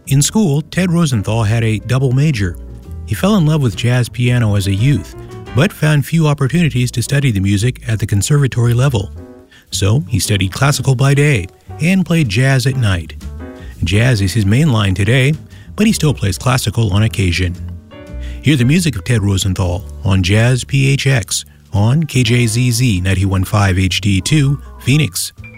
In school, Ted Rosenthal had a double major. He fell in love with jazz piano as a youth, but found few opportunities to study the music at the conservatory level. So he studied classical by day and played jazz at night. Jazz is his main line today, but he still plays classical on occasion. Hear the music of Ted Rosenthal on Jazz PHX on KJZZ 91.5 HD2, Phoenix.